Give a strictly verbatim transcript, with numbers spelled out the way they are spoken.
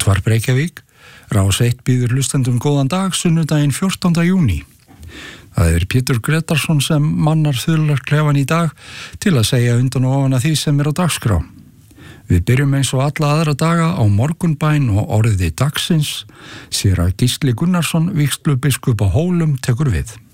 Útvarp Reykjavík, Rás eitt býður hlustendum góðan dag sunnudaginn fjórtánda júní. Það er Pétur Gretarsson sem mannar þularklefan í dag til að segja undan og ofan að því sem er á dagskrá. Við byrjum eins og alla aðra daga á morgunbæn og orðið dagsins. Séra Gísli Gunnarsson, vígslubiskup á Hólum, tekur við.